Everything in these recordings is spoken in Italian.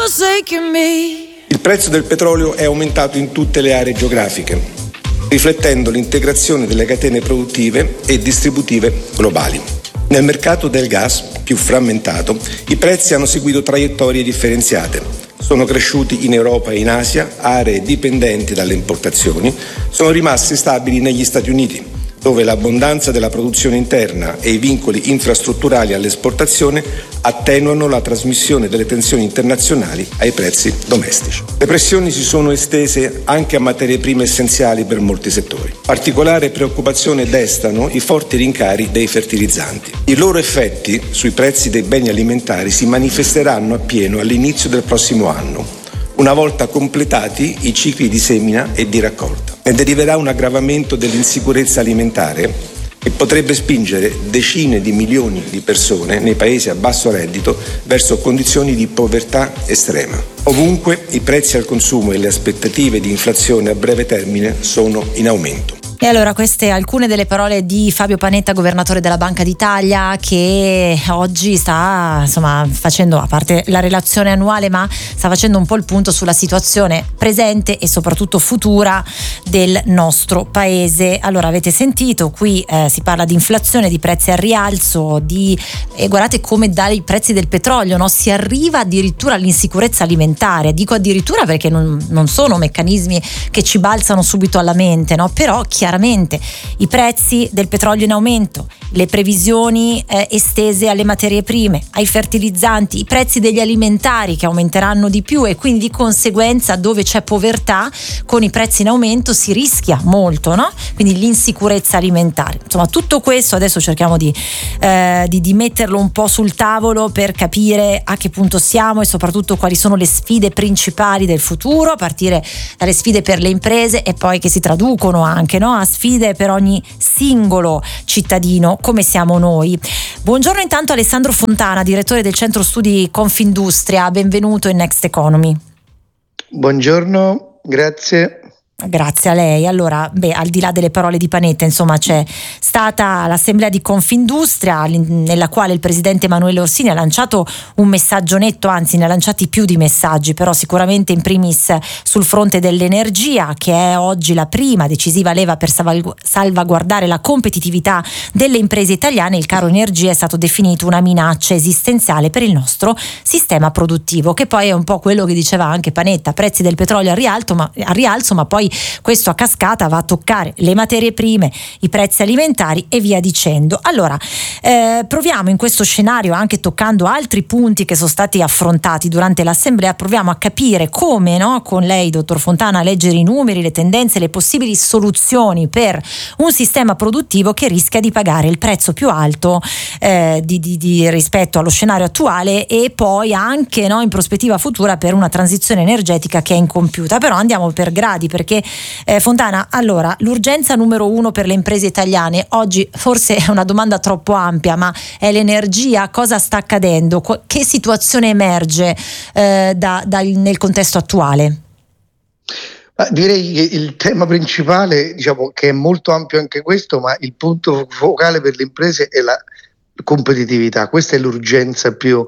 forsaken me. Il prezzo del petrolio è aumentato in tutte le aree geografiche, riflettendo l'integrazione delle catene produttive e distributive globali. Nel mercato del gas, più frammentato, i prezzi hanno seguito traiettorie differenziate. Sono cresciuti in Europa e in Asia, aree dipendenti dalle importazioni, sono rimasti stabili negli Stati Uniti, dove l'abbondanza della produzione interna e i vincoli infrastrutturali all'esportazione attenuano la trasmissione delle tensioni internazionali ai prezzi domestici. Le pressioni si sono estese anche a materie prime essenziali per molti settori. Particolare preoccupazione destano i forti rincari dei fertilizzanti. I loro effetti sui prezzi dei beni alimentari si manifesteranno appieno all'inizio del prossimo anno, una volta completati i cicli di semina e di raccolta. Ne deriverà un aggravamento dell'insicurezza alimentare che potrebbe spingere decine di milioni di persone nei paesi a basso reddito verso condizioni di povertà estrema. Ovunque i prezzi al consumo e le aspettative di inflazione a breve termine sono in aumento. E allora queste alcune delle parole di Fabio Panetta, governatore della Banca d'Italia, che oggi sta facendo, a parte la relazione annuale, ma sta facendo un po' il punto sulla situazione presente e soprattutto futura del nostro paese. Allora avete sentito, qui si parla di inflazione, di prezzi al rialzo, e guardate come dai prezzi del petrolio, no? Si arriva addirittura all'insicurezza alimentare. Dico addirittura perché non sono meccanismi che ci balzano subito alla mente, no? Però chiaramente i prezzi del petrolio in aumento, le previsioni estese alle materie prime, ai fertilizzanti, i prezzi degli alimentari che aumenteranno di più, e quindi di conseguenza dove c'è povertà con i prezzi in aumento si rischia molto, no? Quindi l'insicurezza alimentare. Insomma, tutto questo adesso cerchiamo di metterlo un po' sul tavolo per capire a che punto siamo e soprattutto quali sono le sfide principali del futuro, a partire dalle sfide per le imprese e poi che si traducono anche, no? A sfide per ogni singolo cittadino come siamo noi. Buongiorno intanto Alessandro Fontana, direttore del centro studi Confindustria, benvenuto in Next Economy. Buongiorno, grazie. Grazie a lei. Allora, al di là delle parole di Panetta, insomma, c'è stata l'assemblea di Confindustria nella quale il presidente Emanuele Orsini ha lanciato un messaggio netto, anzi ne ha lanciati più di messaggi, però sicuramente in primis sul fronte dell'energia, che è oggi la prima decisiva leva per salvaguardare la competitività delle imprese italiane. Il caro energia è stato definito una minaccia esistenziale per il nostro sistema produttivo, che poi è un po' quello che diceva anche Panetta: prezzi del petrolio a rialzo, ma poi questo a cascata va a toccare le materie prime, i prezzi alimentari e via dicendo. Allora proviamo in questo scenario, anche toccando altri punti che sono stati affrontati durante l'assemblea, proviamo a capire come, no, con lei dottor Fontana, leggere i numeri, le tendenze, le possibili soluzioni per un sistema produttivo che rischia di pagare il prezzo più alto rispetto allo scenario attuale, e poi anche, no, in prospettiva futura per una transizione energetica che è incompiuta. Però andiamo per gradi, perché Fontana, allora, l'urgenza numero uno per le imprese italiane oggi forse è una domanda troppo ampia, ma è l'energia. Cosa sta accadendo? Che situazione emerge nel contesto attuale? Direi che il tema principale, diciamo, che è molto ampio anche questo, ma il punto focale per le imprese è la competitività. Questa è l'urgenza più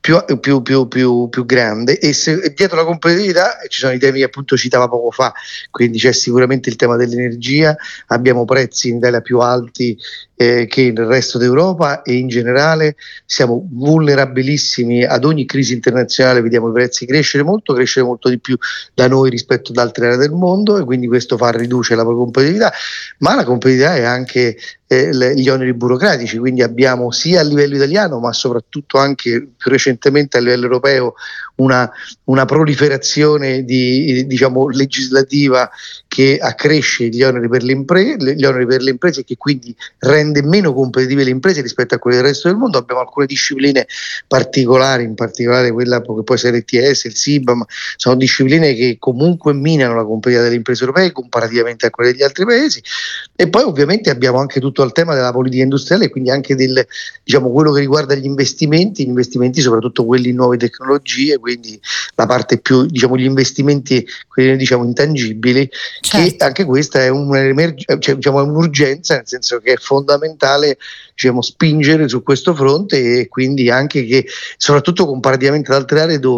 grande, e dietro la competitività ci sono i temi che appunto citava poco fa, quindi c'è sicuramente il tema dell'energia. Abbiamo prezzi in Italia più alti che nel resto d'Europa, e in generale siamo vulnerabilissimi ad ogni crisi internazionale. Vediamo i prezzi crescere molto di più da noi rispetto ad altre aree del mondo, e quindi questo riduce la competitività, ma la competitività è anche gli oneri burocratici. Quindi abbiamo sia a livello italiano, ma soprattutto anche più recentemente a livello europeo, una proliferazione legislativa che accresce gli oneri per le imprese, e che quindi rende meno competitive le imprese rispetto a quelle del resto del mondo. Abbiamo alcune discipline particolari, in particolare quella che può essere l'ETS, il CBAM, sono discipline che comunque minano la competitività delle imprese europee comparativamente a quelle degli altri paesi. E poi ovviamente abbiamo anche tutto il tema della politica industriale, quindi anche quello che riguarda gli investimenti soprattutto quelli in nuove tecnologie, quindi la parte più, gli investimenti, quelli intangibili, certo. Che anche questa è un'urgenza, nel senso che è fondamentale spingere su questo fronte, e quindi anche che soprattutto comparativamente ad altre aree dove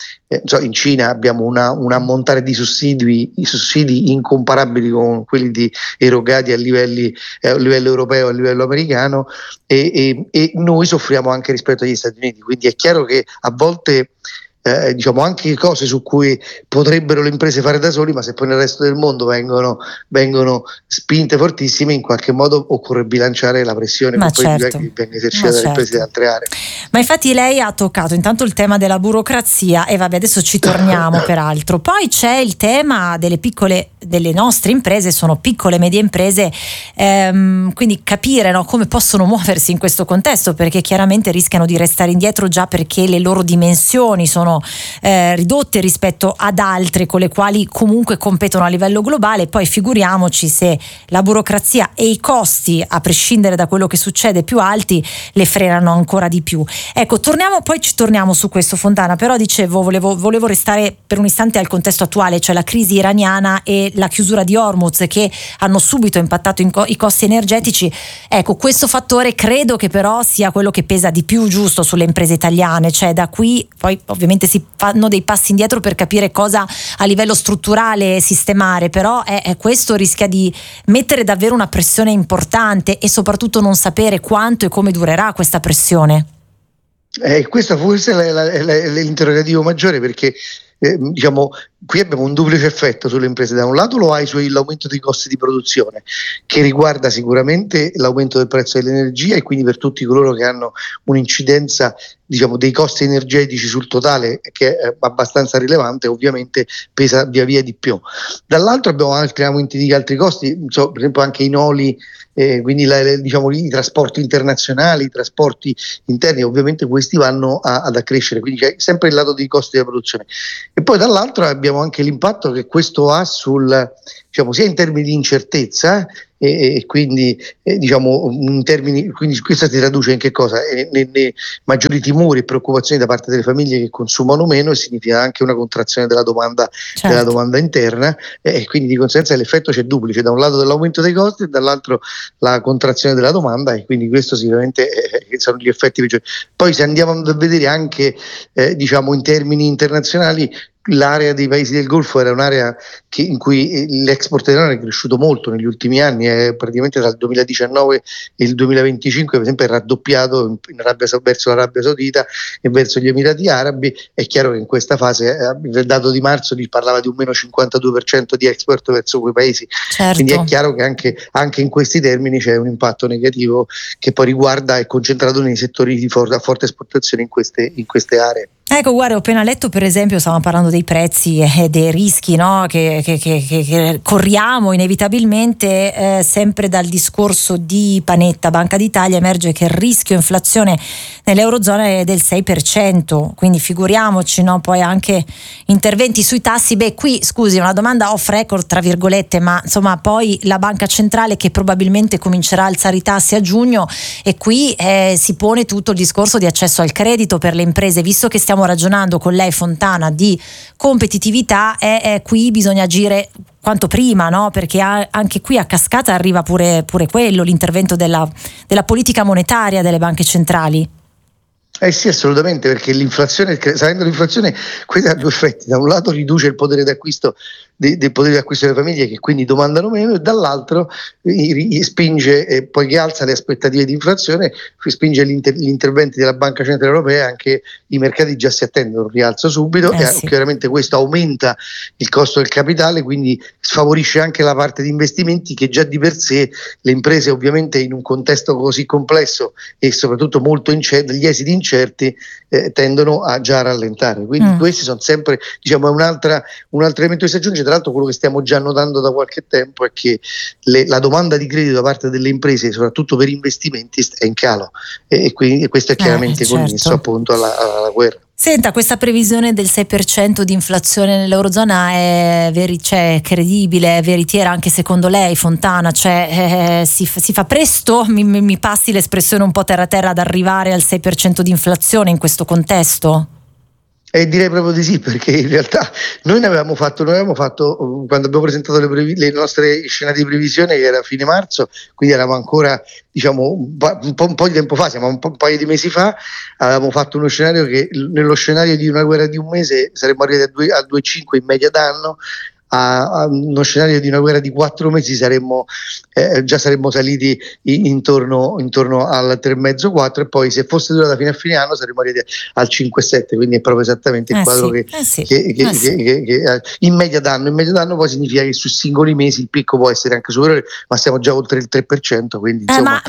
in Cina abbiamo un ammontare di sussidi incomparabili con quelli erogati a livello europeo, a livello americano, e noi soffriamo anche rispetto agli Stati Uniti, quindi è chiaro che a volte anche cose su cui potrebbero le imprese fare da soli, ma se poi nel resto del mondo vengono spinte fortissime, in qualche modo occorre bilanciare la pressione che viene esercitata dalle imprese di altre aree. Ma infatti lei ha toccato intanto il tema della burocrazia, e vabbè, adesso ci torniamo peraltro. Poi c'è il tema delle nostre imprese, sono piccole e medie imprese, quindi capire, no, come possono muoversi in questo contesto, perché chiaramente rischiano di restare indietro già perché le loro dimensioni sono ridotte rispetto ad altre con le quali comunque competono a livello globale. Poi figuriamoci se la burocrazia e i costi, a prescindere da quello che succede, più alti, le frenano ancora di più. Ecco, ci torniamo su questo, Fontana, però dicevo, volevo restare per un istante al contesto attuale, cioè la crisi iraniana e la chiusura di Hormuz, che hanno subito impattato i costi energetici. Ecco, questo fattore credo che però sia quello che pesa di più, giusto, sulle imprese italiane, cioè da qui poi ovviamente si fanno dei passi indietro per capire cosa a livello strutturale sistemare, però questo rischia di mettere davvero una pressione importante, e soprattutto non sapere quanto e come durerà questa pressione. Questo forse è l'interrogativo maggiore, perché qui abbiamo un duplice effetto sulle imprese. Da un lato lo hai sull'aumento dei costi di produzione, che riguarda sicuramente l'aumento del prezzo dell'energia, e quindi per tutti coloro che hanno un'incidenza dei costi energetici sul totale, che è abbastanza rilevante, ovviamente pesa via via di più. Dall'altro abbiamo altri aumenti di altri costi, per esempio anche i noli, quindi i trasporti internazionali, i trasporti interni, ovviamente questi vanno ad accrescere, quindi c'è sempre il lato dei costi della produzione. E poi dall'altro abbiamo anche l'impatto che questo ha sia in termini di incertezza, e quindi in termini, quindi questo si traduce in che cosa? Nei maggiori timori e preoccupazioni da parte delle famiglie che consumano meno, e significa anche una contrazione della domanda, certo, della domanda interna, e quindi di conseguenza l'effetto c'è duplice: da un lato dell'aumento dei costi e dall'altro la contrazione della domanda, e quindi questo sicuramente sono gli effetti peggiori. Poi se andiamo a vedere anche in termini internazionali, l'area dei paesi del Golfo era un'area in cui l'export italiano è cresciuto molto negli ultimi anni, praticamente tra il 2019 e il 2025 per esempio è raddoppiato verso l'Arabia Saudita e verso gli Emirati Arabi. È chiaro che in questa fase il dato di marzo parlava di un meno 52% di export verso quei paesi, certo. Quindi è chiaro che anche in questi termini c'è un impatto negativo che poi è concentrato nei settori di forte esportazione in queste aree. Ecco, guarda, ho appena letto, per esempio, stavamo parlando dei prezzi e dei rischi, no, che corriamo inevitabilmente, sempre dal discorso di Panetta, Banca d'Italia, emerge che il rischio inflazione nell'Eurozona è del 6%, quindi figuriamoci, no, poi anche interventi sui tassi. Qui, scusi, una domanda off record, tra virgolette, ma insomma poi la Banca Centrale che probabilmente comincerà a alzare i tassi a giugno, e qui si pone tutto il discorso di accesso al credito per le imprese, visto che stiamo ragionando con lei, Fontana, di competitività, qui bisogna agire quanto prima, no? Perché anche qui a cascata arriva pure quello, l'intervento della politica monetaria delle banche centrali. Sì, assolutamente, perché salendo l'inflazione, questo ha due effetti: da un lato riduce il potere d'acquisto del potere d'acquisto delle famiglie, che quindi domandano meno, e dall'altro spinge, poiché alza le aspettative di inflazione, spinge gli interventi della Banca Centrale Europea. Anche i mercati già si attendono un rialzo subito, sì. Chiaramente questo aumenta il costo del capitale, quindi sfavorisce anche la parte di investimenti, che già di per sé le imprese, ovviamente in un contesto così complesso e soprattutto molto gli esiti incerti, tendono a già rallentare. Quindi questi sono sempre, un altro elemento che si aggiunge. Tra l'altro quello che stiamo già notando da qualche tempo è che la domanda di credito da parte delle imprese, soprattutto per investimenti, è in calo, e quindi questo è chiaramente connesso appunto alla guerra. Senta, questa previsione del 6% di inflazione nell'Eurozona è credibile, è veritiera anche secondo lei, Fontana? Si fa presto, mi passi l'espressione un po' terra-terra, ad arrivare al 6% di inflazione in questo contesto? Direi proprio di sì, perché in realtà noi avevamo fatto quando abbiamo presentato le nostre scenari di previsione, che era fine marzo, quindi eravamo ancora, diciamo, un po' di tempo fa, siamo un paio di mesi fa, avevamo fatto uno scenario che nello scenario di una guerra di un mese saremmo arrivati a 2,5 in media d'anno. A uno scenario di una guerra di 4 mesi già saremmo saliti intorno al 3,5-4, e poi se fosse durata fino a fine anno saremmo arrivati al 5-7, quindi è proprio esattamente il quadro che in media d'anno poi significa che su singoli mesi il picco può essere anche superiore, ma siamo già oltre il 3%, quindi insomma,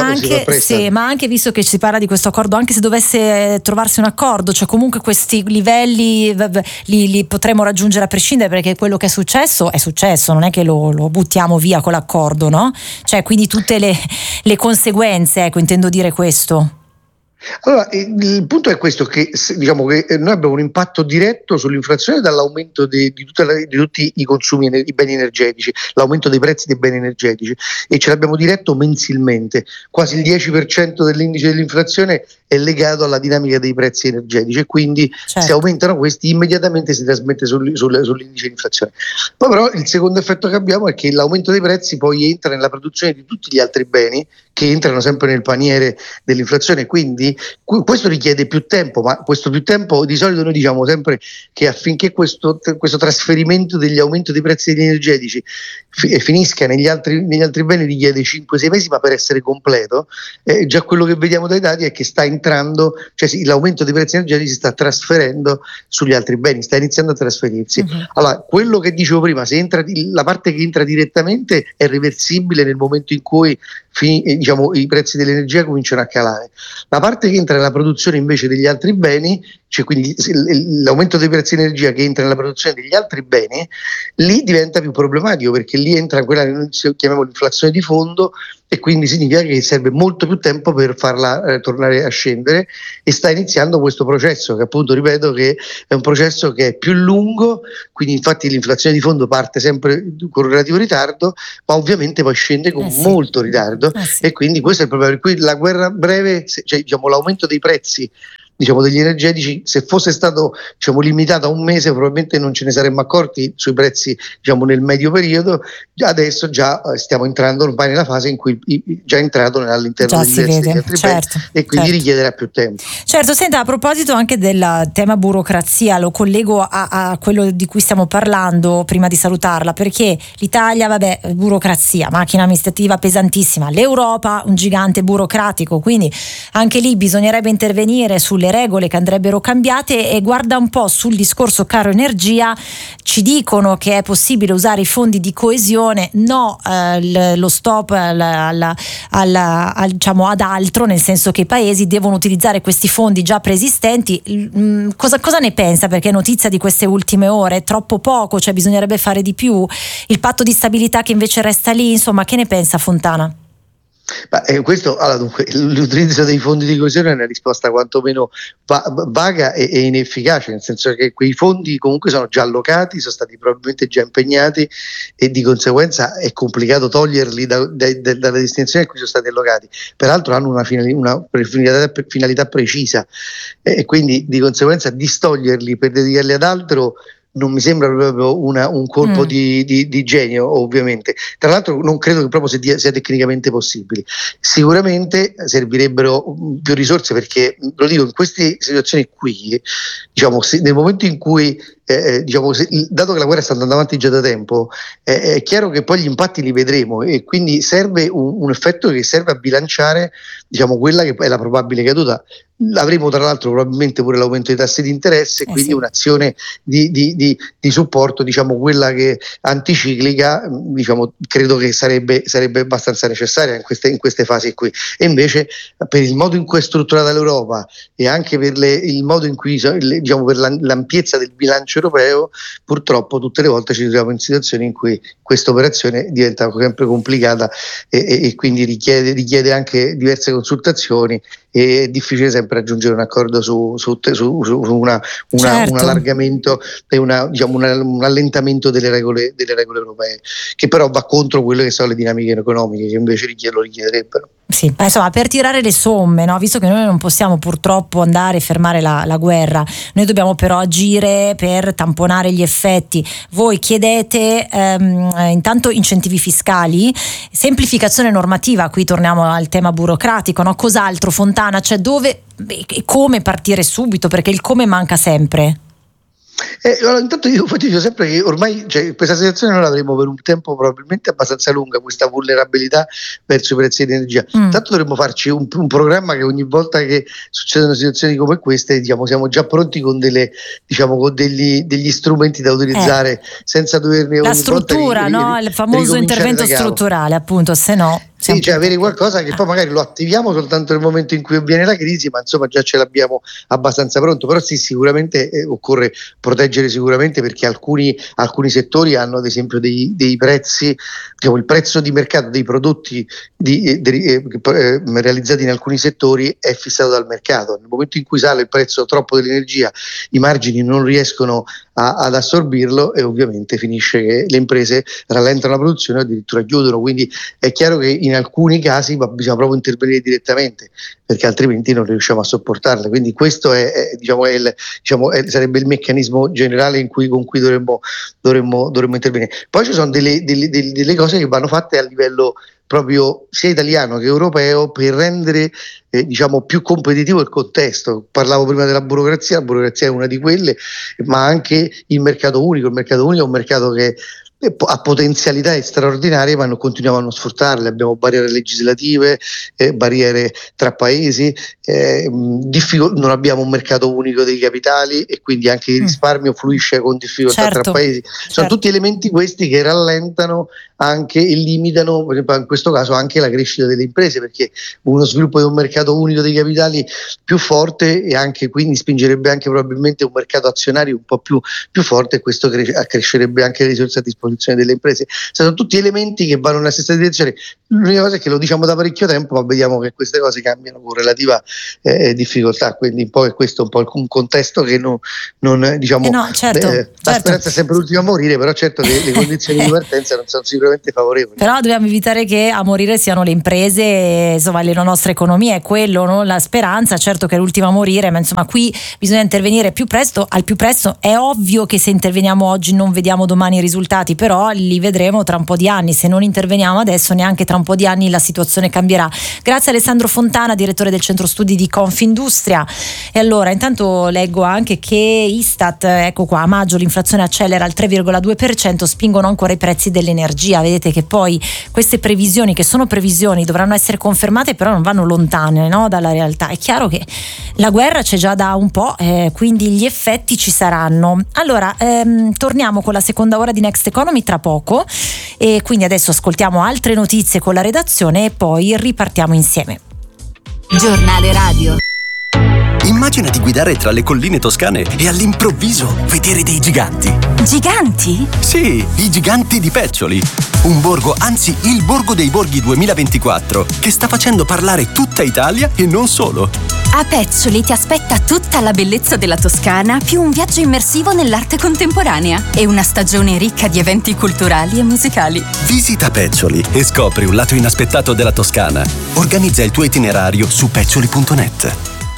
ma anche visto che si parla di questo accordo, anche se dovesse trovarsi un accordo, cioè comunque questi livelli li potremo raggiungere a prescindere, perché quello che è successo, non è che lo buttiamo via con l'accordo, no? Cioè, quindi tutte le conseguenze, ecco, intendo dire questo. Allora, il punto è questo, che diciamo che noi abbiamo un impatto diretto sull'inflazione dall'aumento di tutti i consumi, i beni energetici, l'aumento dei prezzi dei beni energetici, e ce l'abbiamo diretto mensilmente. Quasi il 10% dell'indice dell'inflazione è legato alla dinamica dei prezzi energetici, e quindi se aumentano questi immediatamente si trasmette sull'indice di inflazione. Poi però il secondo effetto che abbiamo è che l'aumento dei prezzi poi entra nella produzione di tutti gli altri beni, che entrano sempre nel paniere dell'inflazione, quindi questo richiede più tempo, ma questo più tempo, di solito noi diciamo sempre che affinché questo trasferimento degli aumenti dei prezzi degli energetici finisca negli altri beni richiede 5-6 mesi, ma per essere completo già quello che vediamo dai dati è che sta entrando, cioè l'aumento dei prezzi energetici si sta trasferendo sugli altri beni, sta iniziando a trasferirsi. Allora, quello che dicevo prima, se entra la parte che entra direttamente è reversibile nel momento in cui diciamo, i prezzi dell'energia cominciano a calare. La parte che entra nella produzione invece degli altri beni, cioè quindi l'aumento dei prezzi dell'energia che entra nella produzione degli altri beni, lì diventa più problematico, perché lì entra quella che noi chiamiamo l'inflazione di fondo, e quindi significa che serve molto più tempo per farla tornare a scendere, e sta iniziando questo processo che, appunto, ripeto, che è un processo che è più lungo, quindi infatti l'inflazione di fondo parte sempre con relativo ritardo, ma ovviamente poi scende con molto ritardo, e quindi questo è il problema, per cui la guerra breve, cioè diciamo l'aumento dei prezzi, diciamo, degli energetici, se fosse stato, diciamo, limitato a un mese, probabilmente non ce ne saremmo accorti sui prezzi, diciamo, nel medio periodo. Adesso già stiamo entrando ormai nella fase in cui già è entrato all'interno degli altri beni, e quindi richiederà più tempo. Certo, senta, a proposito anche del tema burocrazia, lo collego a quello di cui stiamo parlando prima di salutarla, perché l'Italia, burocrazia, macchina amministrativa pesantissima, l'Europa un gigante burocratico, quindi anche lì bisognerebbe intervenire sulle regole che andrebbero cambiate. E guarda un po' sul discorso caro energia, ci dicono che è possibile usare i fondi di coesione, no lo stop diciamo ad altro, nel senso che i paesi devono utilizzare questi fondi già preesistenti. Cosa ne pensa? Perché è notizia di queste ultime ore, è troppo poco, cioè bisognerebbe fare di più, il patto di stabilità che invece resta lì, insomma, che ne pensa Fontana? Questo, allora, dunque, l'utilizzo dei fondi di coesione è una risposta quantomeno vaga e inefficace, nel senso che quei fondi comunque sono già allocati, sono stati probabilmente già impegnati, e di conseguenza è complicato toglierli dalla destinazione a cui sono stati allocati. Peraltro hanno una finalità precisa, e quindi di conseguenza distoglierli per dedicarli ad altro non mi sembra proprio un colpo di genio, ovviamente. Tra l'altro non credo che proprio sia tecnicamente possibile. Sicuramente servirebbero più risorse, perché, lo dico, in queste situazioni qui, diciamo, nel momento in cui dato che la guerra sta andando avanti già da tempo, è chiaro che poi gli impatti li vedremo, e quindi serve un effetto che serve a bilanciare, diciamo, quella che è la probabile caduta. Avremo tra l'altro probabilmente pure l'aumento dei tassi di interesse, quindi un'azione di supporto, diciamo, quella che anticiclica, diciamo, credo che sarebbe abbastanza necessaria in queste fasi qui. E invece, per il modo in cui è strutturata l'Europa, e anche per il modo in cui, diciamo, per l'ampiezza del bilancio europeo, purtroppo tutte le volte ci troviamo in situazioni in cui questa operazione diventa sempre complicata, e quindi richiede anche diverse consultazioni, e è difficile sempre raggiungere un accordo su un allargamento e un allentamento delle regole europee, che però va contro quelle che sono le dinamiche economiche, che invece lo richiederebbero. Sì, insomma, per tirare le somme, no? Visto che noi non possiamo purtroppo andare e fermare la guerra, noi dobbiamo però agire per tamponare gli effetti. Voi chiedete intanto incentivi fiscali, semplificazione normativa, qui torniamo al tema burocratico, no? Cos'altro, Fontana? Cioè dove e come partire subito, perché il come manca sempre. Allora, intanto io dico sempre che ormai questa situazione noi l'avremo per un tempo probabilmente abbastanza lunga, questa vulnerabilità verso i prezzi di energia. Intanto dovremmo farci un programma che ogni volta che succedono situazioni come queste, diciamo, siamo già pronti con con degli strumenti da utilizzare senza doverne la struttura, no? Il famoso intervento strutturale, appunto, se no. Sì, cioè avere qualcosa che poi magari lo attiviamo soltanto nel momento in cui avviene la crisi, ma insomma già ce l'abbiamo abbastanza pronto. Però sì, sicuramente occorre proteggere sicuramente, perché alcuni settori hanno ad esempio dei prezzi, diciamo, il prezzo di mercato dei prodotti realizzati in alcuni settori è fissato dal mercato. Nel momento in cui sale il prezzo troppo dell'energia, i margini non riescono ad assorbirlo e ovviamente finisce che le imprese rallentano la produzione o addirittura chiudono. Quindi è chiaro che in alcuni casi bisogna proprio intervenire direttamente, perché altrimenti non riusciamo a sopportarle. Quindi questo sarebbe il meccanismo generale con cui dovremmo intervenire. Poi ci sono delle cose che vanno fatte a livello proprio sia italiano che europeo per rendere più competitivo il contesto. Parlavo prima della burocrazia, la burocrazia è una di quelle, ma anche il mercato unico. Il mercato unico è un mercato che ha potenzialità straordinarie, ma non continuiamo a non sfruttarle. Abbiamo barriere legislative, barriere tra paesi, non abbiamo un mercato unico dei capitali e quindi anche il risparmio fluisce con difficoltà tra paesi. Sono tutti elementi questi che rallentano anche e limitano, per esempio in questo caso, anche la crescita delle imprese, perché uno sviluppo di un mercato unico dei capitali più forte e anche quindi spingerebbe anche probabilmente un mercato azionario un po' più forte, e questo accrescerebbe anche le risorse a disposizione delle imprese. Sono tutti elementi che vanno nella stessa direzione. L'unica cosa è che lo diciamo da parecchio tempo, ma vediamo che queste cose cambiano con relativa difficoltà, quindi un po' è questo un po' un contesto che non certo. La speranza è sempre l'ultima a morire, però certo che le condizioni di partenza non sono sicuramente favorevoli. Però dobbiamo evitare che a morire siano le imprese, insomma la nostra economia è quello, no? La speranza, certo che è l'ultima a morire, ma insomma qui bisogna intervenire al più presto. È ovvio che se interveniamo oggi non vediamo domani i risultati, però li vedremo tra un po' di anni. Se non interveniamo adesso, neanche tra un po' di anni la situazione cambierà. Grazie Alessandro Fontana, direttore del centro studi di Confindustria. E allora intanto leggo anche che Istat, ecco qua, a maggio l'inflazione accelera al 3,2%, spingono ancora i prezzi dell'energia. Vedete che poi queste previsioni, che sono previsioni, dovranno essere confermate, però non vanno lontane, no, dalla realtà. È chiaro che la guerra c'è già da un po', quindi gli effetti ci saranno. Allora torniamo con la seconda ora di Next Economy tra poco, e quindi adesso ascoltiamo altre notizie con la redazione e poi ripartiamo insieme. Giornale radio. Immagina di guidare tra le colline toscane e all'improvviso vedere dei giganti. Giganti? Sì, i giganti di Peccioli. Un borgo, anzi il Borgo dei Borghi 2024, che sta facendo parlare tutta Italia e non solo. A Peccioli ti aspetta tutta la bellezza della Toscana, più un viaggio immersivo nell'arte contemporanea e una stagione ricca di eventi culturali e musicali. Visita Peccioli e scopri un lato inaspettato della Toscana. Organizza il tuo itinerario su peccioli.net.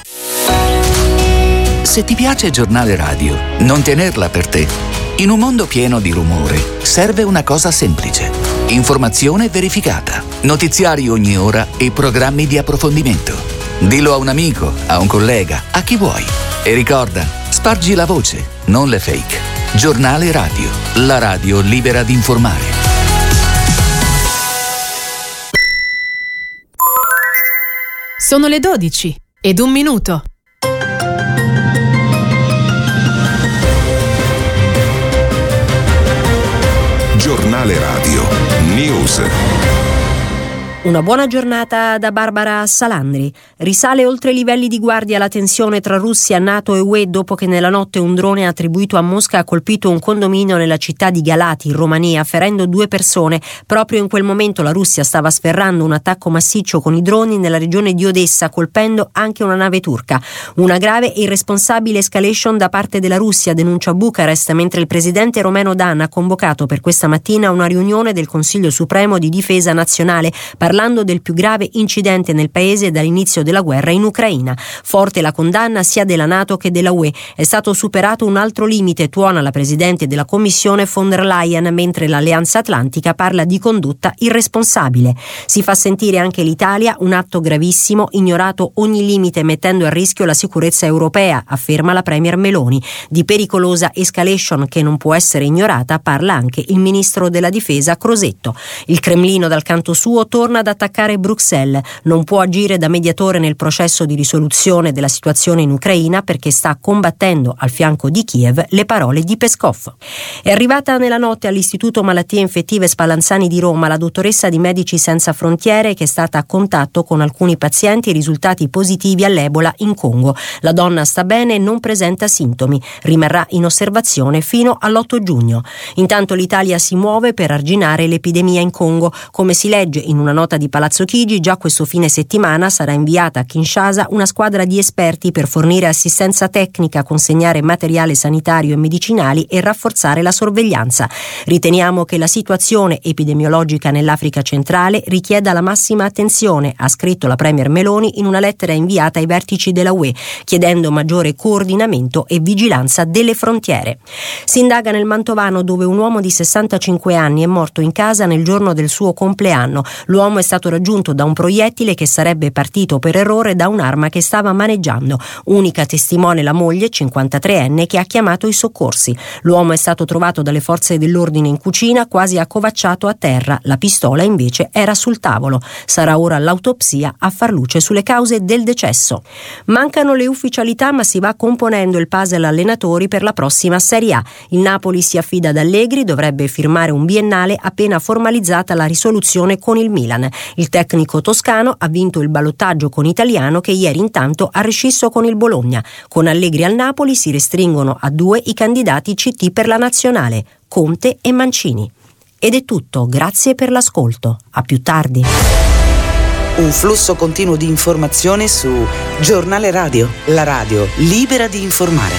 Se ti piace Giornale Radio, non tenerla per te. In un mondo pieno di rumore, serve una cosa semplice. Informazione verificata, notiziari ogni ora e programmi di approfondimento. Dillo a un amico, a un collega, a chi vuoi. E ricorda, spargi la voce, non le fake. Giornale Radio, la radio libera di informare. Sono le 12 ed 1 minuto. Giornale Radio News. Una buona giornata da Barbara Salandri. Risale oltre i livelli di guardia la tensione tra Russia, NATO e UE dopo che nella notte un drone attribuito a Mosca ha colpito un condominio nella città di Galati, in Romania, ferendo 2 persone. Proprio in quel momento la Russia stava sferrando un attacco massiccio con i droni nella regione di Odessa, colpendo anche una nave turca. Una grave e irresponsabile escalation da parte della Russia, denuncia Bucarest, mentre il presidente Romano Dan ha convocato per questa mattina una riunione del Consiglio Supremo di Difesa Nazionale. parlando del più grave incidente nel paese dall'inizio della guerra in Ucraina. Forte la condanna sia della NATO che della UE. È stato superato un altro limite, tuona la presidente della Commissione von der Leyen, mentre l'Alleanza Atlantica parla di condotta irresponsabile. Si fa sentire anche l'Italia, un atto gravissimo, ignorato ogni limite mettendo a rischio la sicurezza europea, afferma la premier Meloni. Di pericolosa escalation che non può essere ignorata parla anche il ministro della difesa Crosetto. Il Cremlino dal canto suo torna ad attaccare Bruxelles, non può agire da mediatore nel processo di risoluzione della situazione in Ucraina perché sta combattendo al fianco di Kiev, le parole di Peskov. È arrivata nella notte all'Istituto Malattie Infettive Spallanzani di Roma la dottoressa di Medici Senza Frontiere che è stata a contatto con alcuni pazienti risultati positivi all'Ebola in Congo. La donna sta bene e non presenta sintomi, rimarrà in osservazione fino all'8 giugno. Intanto l'Italia si muove per arginare l'epidemia in Congo. Come si legge in una nota di Palazzo Chigi, già questo fine settimana sarà inviata a Kinshasa una squadra di esperti per fornire assistenza tecnica, consegnare materiale sanitario e medicinali e rafforzare la sorveglianza. Riteniamo che la situazione epidemiologica nell'Africa centrale richieda la massima attenzione, ha scritto la premier Meloni in una lettera inviata ai vertici della UE, chiedendo maggiore coordinamento e vigilanza delle frontiere. Si indaga nel Mantovano, dove un uomo di 65 anni è morto in casa nel giorno del suo compleanno. L'uomo è stato raggiunto da un proiettile che sarebbe partito per errore da un'arma che stava maneggiando. Unica testimone la moglie, 53enne, che ha chiamato i soccorsi. L'uomo è stato trovato dalle forze dell'ordine in cucina, quasi accovacciato a terra. La pistola invece era sul tavolo. Sarà ora l'autopsia a far luce sulle cause del decesso. Mancano le ufficialità, ma si va componendo il puzzle allenatori per la prossima Serie A. Il Napoli si affida ad Allegri, dovrebbe firmare un biennale appena formalizzata la risoluzione con il Milan. Il tecnico toscano ha vinto il ballottaggio con Italiano, che ieri intanto ha rescisso con il Bologna. Con Allegri al Napoli si restringono a 2 i candidati CT per la nazionale, Conte e Mancini. Ed è tutto, grazie per l'ascolto. A più tardi. Un flusso continuo di informazione su Giornale Radio, la radio libera di informare.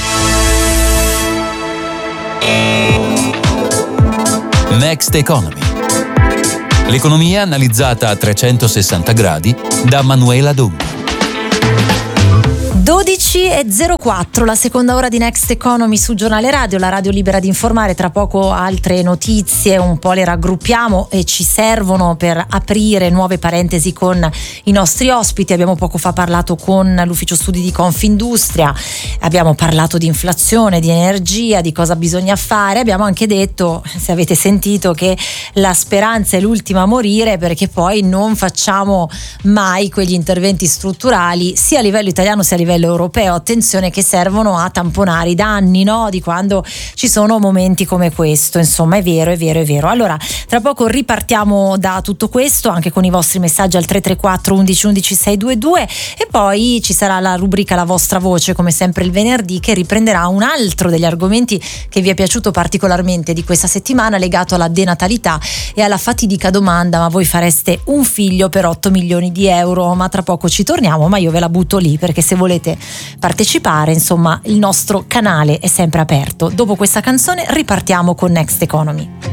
Next Economy. L'economia analizzata a 360 gradi da Manuela Donghi. 12:04, la seconda ora di Next Economy su Giornale Radio, la radio libera di informare. Tra poco altre notizie, un po' le raggruppiamo e ci servono per aprire nuove parentesi con i nostri ospiti. Abbiamo poco fa parlato con l'ufficio studi di Confindustria, abbiamo parlato di inflazione, di energia, di cosa bisogna fare. Abbiamo anche detto, se avete sentito, che la speranza è l'ultima a morire, perché poi non facciamo mai quegli interventi strutturali sia a livello italiano sia a livello europeo, attenzione, che servono a tamponare i danni, no? Di quando ci sono momenti come questo. Insomma, è vero. Allora, tra poco ripartiamo da tutto questo, anche con i vostri messaggi al 334 11 11 622, e poi ci sarà la rubrica La vostra voce, come sempre il venerdì, che riprenderà un altro degli argomenti che vi è piaciuto particolarmente di questa settimana, legato alla denatalità e alla fatidica domanda: ma voi fareste un figlio per 8 milioni di euro? Ma tra poco ci torniamo, ma io ve la butto lì, perché se volete partecipare, insomma, il nostro canale è sempre aperto. Dopo questa canzone ripartiamo con Next Economy.